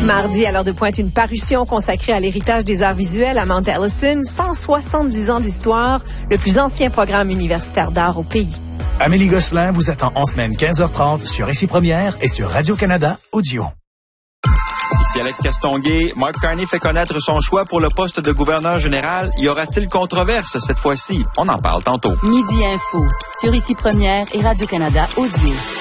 Mardi, à l'heure de pointe, une parution consacrée à l'héritage des arts visuels à Mount Allison, 170 ans d'histoire, le plus ancien programme universitaire d'art au pays. Amélie Gosselin vous attend en semaine 15h30 sur Ici Première et sur Radio-Canada Audio. Ici Alex Castonguay, Mark Carney fait connaître son choix pour le poste de gouverneur général. Y aura-t-il controverse cette fois-ci? On en parle tantôt. Midi Info, sur Ici Première et Radio-Canada Audio.